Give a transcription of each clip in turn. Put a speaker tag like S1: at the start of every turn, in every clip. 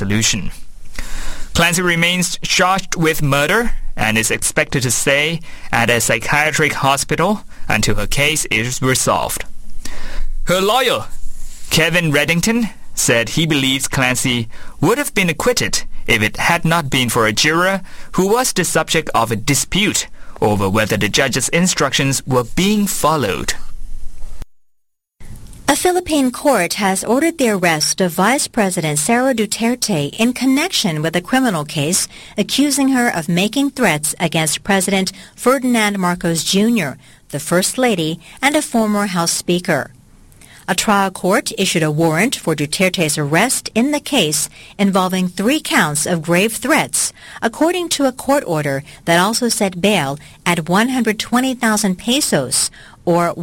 S1: resolution. Clancy remains charged with murder and is expected to stay at a psychiatric hospital until her case is resolved. Her lawyer, Kevin Reddington, said he believes Clancy would have been acquitted if it had not been for a juror who was the subject of a dispute over whether the judge's instructions were being followed.
S2: A Philippine court has ordered the arrest of Vice President Sara Duterte in connection with a criminal case accusing her of making threats against President Ferdinand Marcos Jr., the First Lady, and a former House Speaker. A trial court issued a warrant for Duterte's arrest in the case involving 3 counts of grave threats, according to a court order that also set bail at 120,000 pesos, or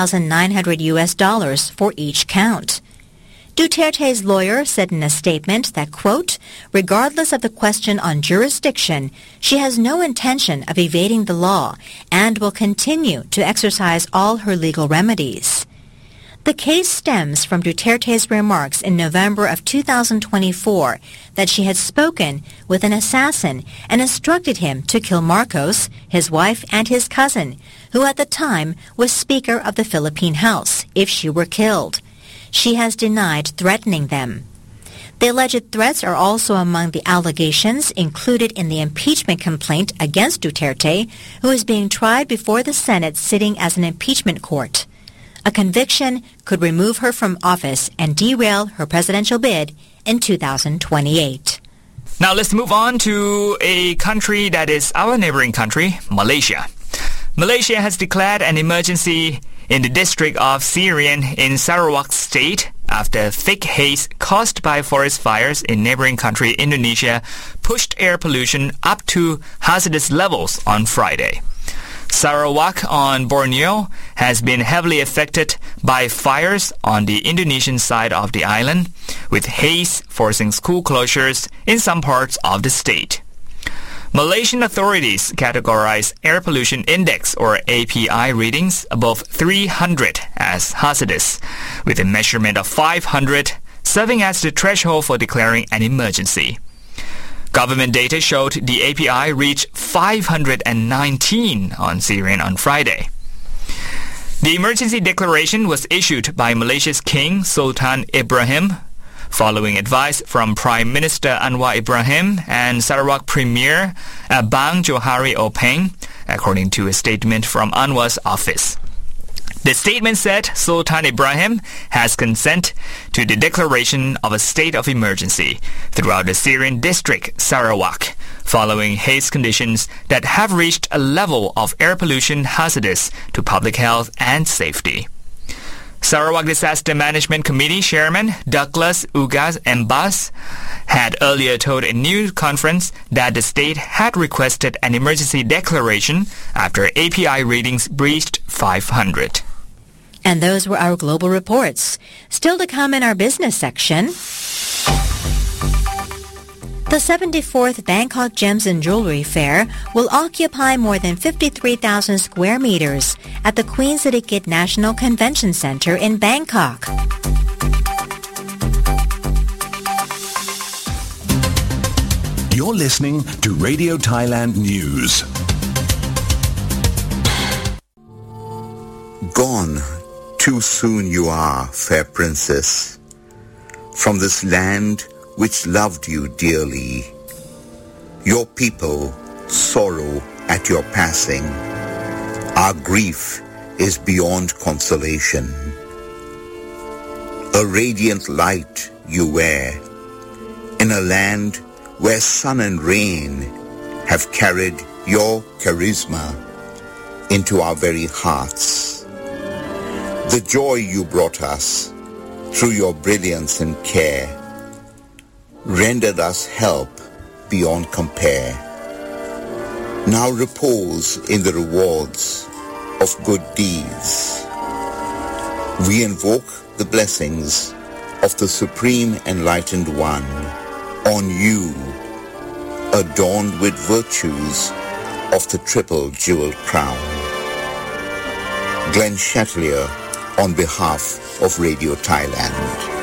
S2: $1,900 for each count. Duterte's lawyer said in a statement that, quote, regardless of the question on jurisdiction, she has no intention of evading the law and will continue to exercise all her legal remedies. The case stems from Duterte's remarks in November of 2024 that she had spoken with an assassin and instructed him to kill Marcos, his wife, and his cousin, who at the time was Speaker of the Philippine House, if she were killed. She has denied threatening them. The alleged threats are also among the allegations included in the impeachment complaint against Duterte, who is being tried before the Senate sitting as an impeachment court. A conviction could remove her from office and derail her presidential bid in 2028.
S1: Now let's move on to a country that is our neighboring country, Malaysia. Malaysia has declared an emergency in the district of Serian in Sarawak State after thick haze caused by forest fires in neighboring country Indonesia pushed air pollution up to hazardous levels on Friday. Sarawak on Borneo has been heavily affected by fires on the Indonesian side of the island, with haze forcing school closures in some parts of the state. Malaysian authorities categorize air pollution index or API readings above 300 as hazardous, with a measurement of 500 serving as the threshold for declaring an emergency. Government data showed the API reached 519 on Serian on Friday. The emergency declaration was issued by Malaysia's King Sultan Ibrahim, following advice from Prime Minister Anwar Ibrahim and Sarawak Premier Bang Johari Openg, according to a statement from Anwar's office. The statement said Sultan Ibrahim has consent to the declaration of a state of emergency throughout the Serian district, Sarawak, following haze conditions that have reached a level of air pollution hazardous to public health and safety. Sarawak Disaster Management Committee Chairman Douglas Ugas Embas had earlier told a news conference that the state had requested an emergency declaration after API readings breached 500.
S2: And those were our global reports. Still to come in our business section. The 74th Bangkok Gems and Jewelry Fair will occupy more than 53,000 square meters at the Queen Sirikit National Convention Center in Bangkok.
S3: You're listening to Radio Thailand News.
S4: Gone too soon you are, fair princess, from this land which loved you dearly. Your people sorrow at your passing. Our grief is beyond consolation. A radiant light you wear in a land where sun and rain have carried your charisma into our very hearts. The joy you brought us through your brilliance and care rendered us help beyond compare. Now repose in the rewards of good deeds. We invoke the blessings of the Supreme Enlightened One on you, adorned with virtues of the triple jeweled crown. Glenn Chatelier on behalf of Radio Thailand.